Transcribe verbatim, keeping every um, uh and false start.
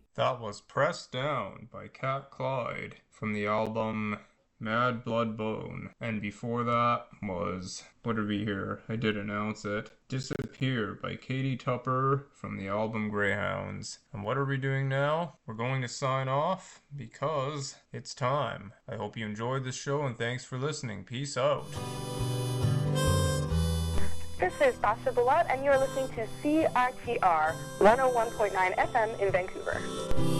That was Pressed Down by Cat Clyde from the album Mad Blood Bone. And before that was, what did we hear? I did announce it. Disappear by Katie Tupper from the album Greyhounds. And what are we doing now? We're going to sign off because it's time. I hope you enjoyed this show and thanks for listening. Peace out. This is Sasha Balot, and you're listening to C R T R one oh one point nine F M in Vancouver.